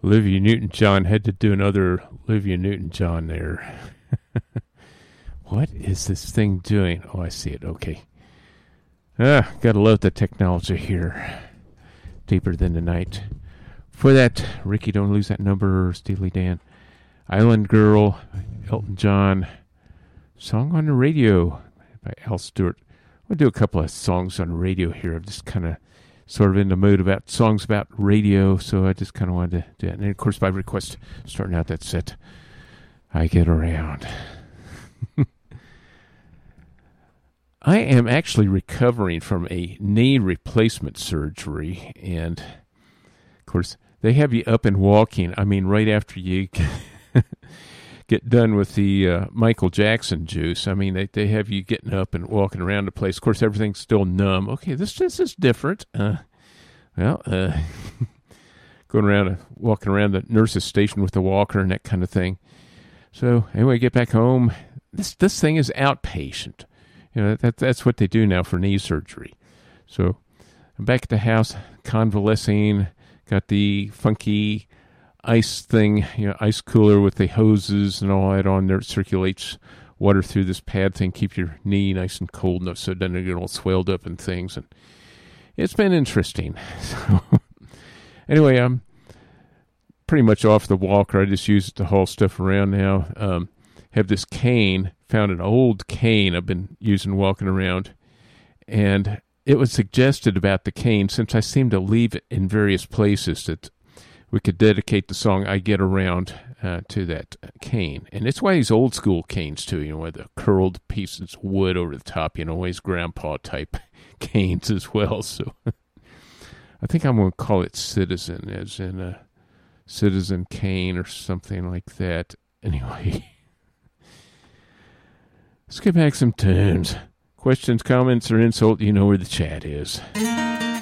Olivia Newton-John had to do another Olivia Newton-John there. What is this thing doing? Oh, I see it. Okay. Gotta love the technology here. Deeper than the night. For that, Ricky, don't lose that number, Steely Dan. Island Girl, Elton John. Song on the Radio by Al Stewart. We'll do a couple of songs on the radio here. I'm just kind of sort of in the mood about songs about radio, so I just kind of wanted to do that. And of course, by request, starting out that set, I Get Around. I am actually recovering from a knee replacement surgery, and of course, they have you up and walking. I mean, right after you get done with the Michael Jackson juice, I mean, they have you getting up and walking around the place. Of course, everything's still numb. Okay, this is different. Going around, walking around the nurse's station with the walker and that kind of thing. So anyway, get back home. This thing is outpatient. You know, that's what they do now for knee surgery. So I'm back at the house, convalescing. Got the funky ice thing, ice cooler with the hoses and all that on there. It circulates water through this pad thing, keep your knee nice and cold enough so it doesn't get all swelled up and things. And it's been interesting. So anyway, I'm pretty much off the walker. I just use it to haul stuff around now. Have this cane, found an old cane I've been using walking around, and it was suggested about the cane, since I seem to leave it in various places, that we could dedicate the song I Get Around to that cane. And it's one of these old school canes, too, with the curled pieces of wood over the top, always grandpa type canes as well. So I think I'm going to call it Citizen, as in a Citizen Cane or something like that. Anyway, let's get back some tunes. Questions, comments, or insult, you know where the chat is.